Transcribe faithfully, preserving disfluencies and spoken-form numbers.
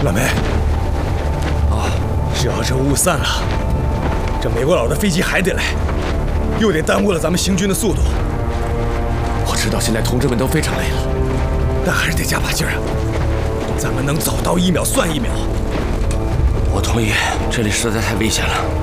老梅，啊，只要这雾散了，这美国佬的飞机还得来，又得耽误了咱们行军的速度。 我知道现在同志们都非常累了， 但还是得加把劲儿啊！咱们能早到一秒算一秒。 我同意，这里实在太危险了。